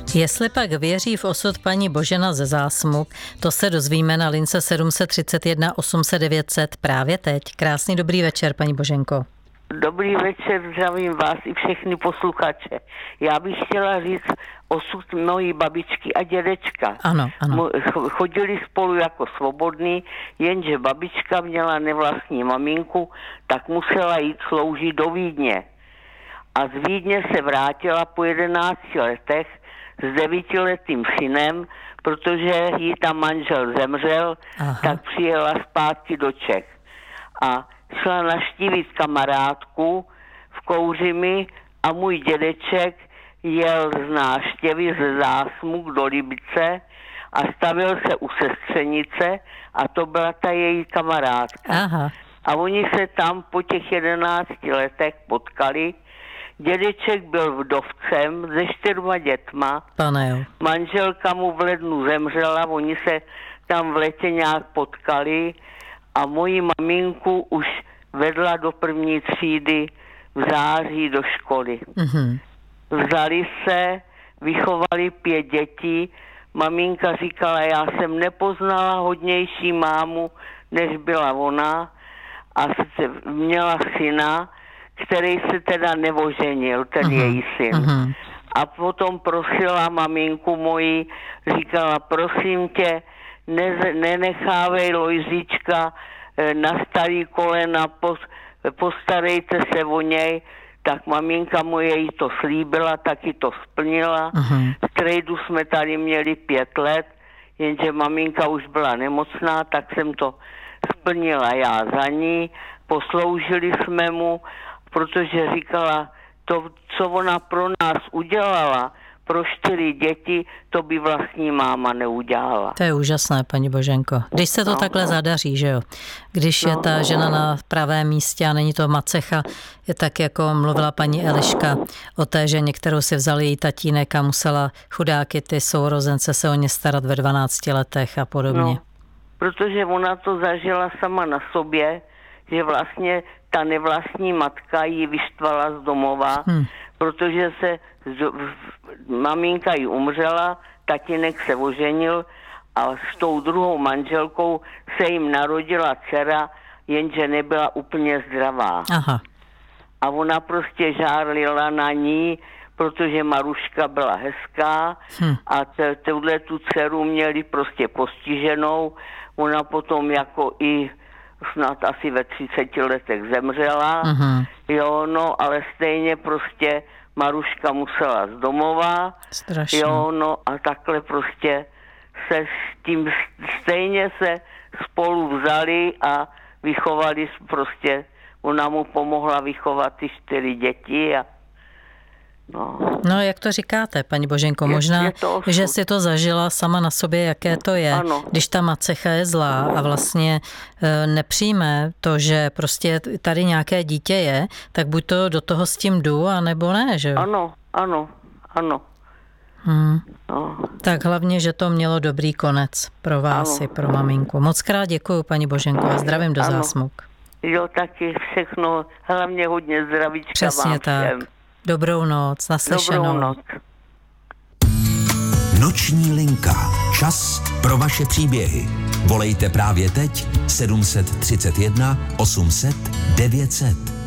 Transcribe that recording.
Jestli pak věří v osud paní Božena ze Zásmuk, to se dozvíme na lince 731 800 900 právě teď. Krásný dobrý večer, paní Boženko. Dobrý večer, zdravím vás i všechny posluchače. Já bych chtěla říct osud mojí babičky a dědečka. Ano. Chodili spolu jako svobodní, jenže babička měla nevlastní maminku, tak musela jít sloužit do Vídně. A z Vídně se vrátila po 11 letech s 9letým synem, protože jí tam manžel zemřel, tak přijela zpátky do Čech. A šla navštívit kamarádku v Kouřimi a můj dědeček jel z návštěvy ze Zásmuk do Libice a stavil se u sestřenice a to byla ta její kamarádka. Aha. A oni se tam po těch 11 letech potkali. Dědeček byl vdovcem se 4 dětma. Pane jo. Manželka mu v lednu zemřela, oni se tam v létě nějak potkali a moji maminku už vedla do 1. třídy v září do školy. Mhm. Vzali se, vychovali 5 dětí. Maminka říkala, já jsem nepoznala hodnější mámu, než byla ona, a měla syna, který se teda neoženil, ten její syn. A potom prosila maminku moji, říkala, prosím tě, nenechávej Lojzička na starý kolena, postarejte se o něj. Tak maminka moje jí to slíbila, taky to splnila. Strejdu jsme tady měli 5 let, jenže maminka už byla nemocná, tak jsem to splnila já za ní. Posloužili jsme mu, protože říkala, to, co ona pro nás udělala, pro 4 děti, to by vlastní máma neudělala. To je úžasné, paní Boženko. Když se to takhle zadaří, že jo? Když je ta žena na pravém místě a není to macecha, je tak, jako mluvila paní Eliška o té ženě, kterou si vzal její tatínek a musela chudáky ty sourozence se o ně starat ve 12 letech a podobně. No, protože ona to zažila sama na sobě, že vlastně ta nevlastní matka ji vyštvala z domova, protože se maminka jí umřela, tatínek se oženil a s tou druhou manželkou se jim narodila dcera, jenže nebyla úplně zdravá. Aha. A ona prostě žárlila na ní, protože Maruška byla hezká a tuhle tu dceru měli prostě postiženou. Ona potom jako i snad asi ve 30 letech zemřela. Jo, no, ale stejně prostě Maruška musela z domova. Strašně. Jo, no, a takhle prostě se s tím stejně se spolu vzali a vychovali prostě, ona mu pomohla vychovat ty 4 děti a No, jak to říkáte, paní Boženko, možná, že si to zažila sama na sobě, jaké to je, když ta macecha je zlá a vlastně nepřijme to, že prostě tady nějaké dítě je, tak buď to do toho s tím jdu, anebo ne, že jo? Ano. No. Tak hlavně, že to mělo dobrý konec pro vás i pro maminku. Moc krát děkuju, paní Boženko, a zdravím do Zásmuk. Jo, taky všechno, hlavně hodně zdravíčka. Přesně vám tak. všem. Dobrou noc, naslyšenou. Dobrou noc. Noční linka. Čas pro vaše příběhy. Volejte právě teď 731 800 900.